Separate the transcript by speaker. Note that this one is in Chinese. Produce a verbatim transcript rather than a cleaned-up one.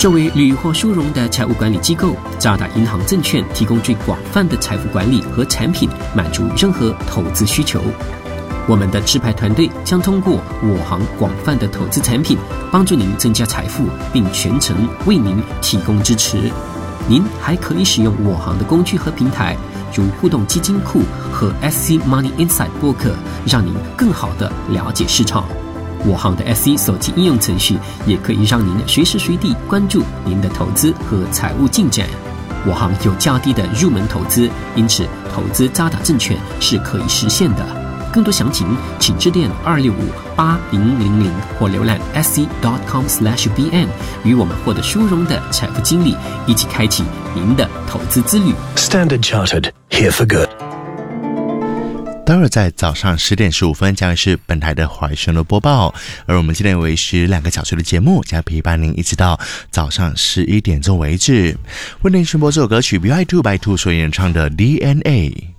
Speaker 1: 作为屡获殊荣的财务管理机构，渣打银行证券提供最广泛的财富管理和产品，满足任何投资需求。我们的持牌团队将通过我行广泛的投资产品，帮助您增加财富，并全程为您提供支持。您还可以使用我行的工具和平台，如互动基金库和 S C Money Insight 播客，让您更好地了解市场。我行的 S C 手机应用程序也可以让您随时随地关注您的投资和财务进展。我行有较低的入门投资，因此投资渣打证券是可以实现的。更多详情请致电二六五八零零零或浏览 s c dot com slash b n， 与我们获得殊荣的财富经理一起开启您的投资之旅。
Speaker 2: Standard Chartered, here for good。
Speaker 3: 待会儿在早上十点十五分将是本台的华语新闻播报，而我们今天为时两个小时的节目将陪伴您一直到早上十一点钟为止。为您选播这首歌曲 B Y two by Two 所演唱的 D N A。